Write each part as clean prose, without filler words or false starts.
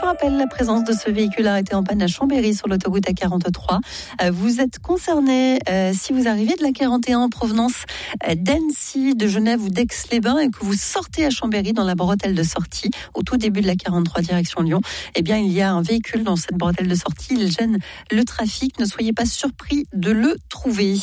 je rappelle la présence de ce véhicule arrêté en panne à Chambéry sur l'autoroute A43. Vous êtes concerné si vous arrivez de la 41 en provenance d'Annecy, de Genève ou d'Aix-les-Bains et que vous sortez à Chambéry dans la bretelle de sortie au tout début de la 43 direction Lyon. Eh bien, il y a un véhicule dans cette bretelle de sortie. Il gêne le trafic. Ne soyez pas surpris de le trouver.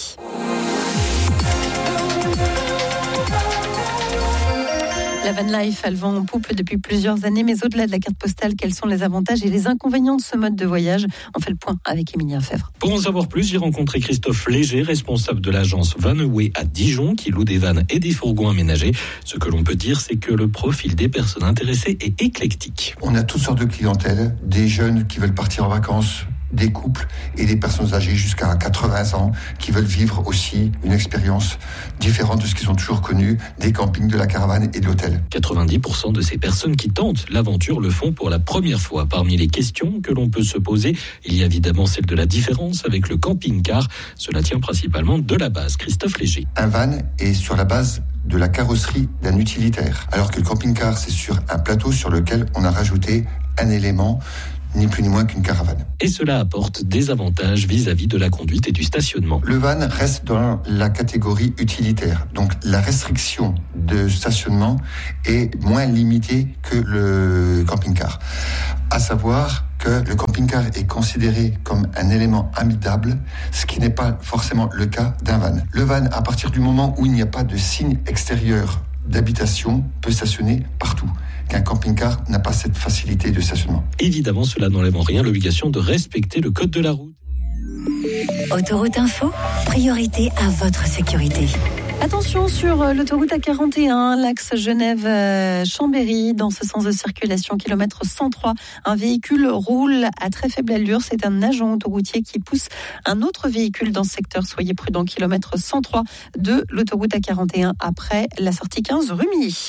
La van life, elle vend en poupe depuis plusieurs années, mais au-delà de la carte postale, quels sont les avantages et les inconvénients de ce mode de voyage? On fait le point avec Émilien Fèvre. Pour en savoir plus, j'ai rencontré Christophe Léger, responsable de l'agence Vanaway à Dijon, qui loue des vannes et des fourgons aménagés. Ce que l'on peut dire, c'est que le profil des personnes intéressées est éclectique. On a toutes sortes de clientèle, des jeunes qui veulent partir en vacances, des couples et des personnes âgées jusqu'à 80 ans qui veulent vivre aussi une expérience différente de ce qu'ils ont toujours connu, des campings, de la caravane et de l'hôtel. 90% de ces personnes qui tentent l'aventure le font pour la première fois. Parmi les questions que l'on peut se poser, il y a évidemment celle de la différence avec le camping-car. Cela tient principalement de la base. Christophe Léger. Un van est sur la base de la carrosserie d'un utilitaire, alors que le camping-car, c'est sur un plateau sur lequel on a rajouté un élément, ni plus ni moins qu'une caravane. Et cela apporte des avantages vis-à-vis de la conduite et du stationnement. Le van reste dans la catégorie utilitaire. Donc la restriction de stationnement est moins limitée que le camping-car. À savoir que le camping-car est considéré comme un élément habitable, ce qui n'est pas forcément le cas d'un van. Le van, à partir du moment où il n'y a pas de signe extérieur d'habitation, peut stationner partout. Qu'un camping-car n'a pas cette facilité de stationnement. Évidemment, cela n'enlève en rien l'obligation de respecter le code de la route. Autoroute Info, priorité à votre sécurité. Attention sur l'autoroute A41, l'axe Genève-Chambéry, dans ce sens de circulation, kilomètre 103. Un véhicule roule à très faible allure. C'est un agent autoroutier qui pousse un autre véhicule dans ce secteur. Soyez prudents, kilomètre 103 de l'autoroute A41 après la sortie 15 Rumilly.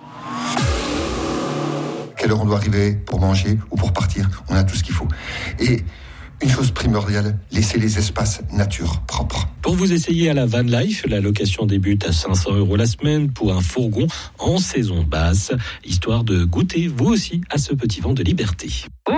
Quelle heure on doit arriver pour manger ou pour partir? On a tout ce qu'il faut. Et une chose primordiale, laissez les espaces nature propres. Pour vous essayer à la van life, la location débute à 500 € la semaine pour un fourgon en saison basse, histoire de goûter vous aussi à ce petit vent de liberté.